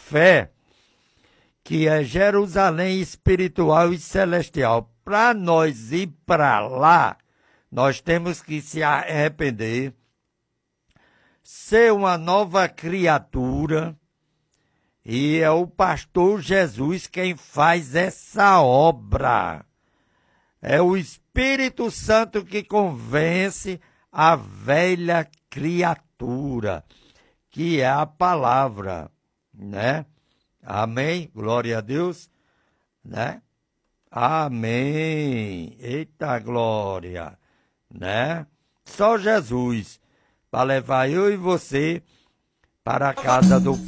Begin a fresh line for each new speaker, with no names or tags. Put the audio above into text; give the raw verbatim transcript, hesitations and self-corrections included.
fé, que é Jerusalém espiritual e celestial. Para nós ir para lá, nós temos que se arrepender, ser uma nova criatura, e é o pastor Jesus quem faz essa obra. É o Espírito Santo que convence a velha criatura, que é a palavra, né? Amém? Glória a Deus, né? Amém. Eita glória, né? Só Jesus para levar eu e você para a casa do